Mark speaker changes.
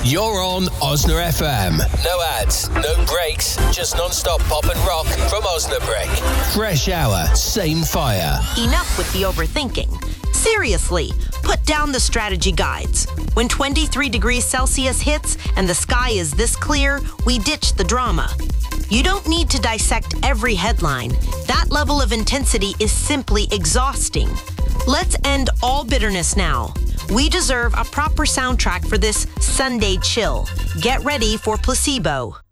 Speaker 1: You're on Osna FM. No ads, no breaks, just non-stop pop and rock from Osnabrück. Fresh hour, same fire.
Speaker 2: Enough with the overthinking. Seriously, put down the strategy guides. When 23 degrees Celsius hits and the sky is this clear, we ditch the drama. You don't need to dissect every headline. That level of intensity is simply exhausting. Let's end all bitterness now. We deserve a proper soundtrack for this Sunday chill. Get ready for Placebo.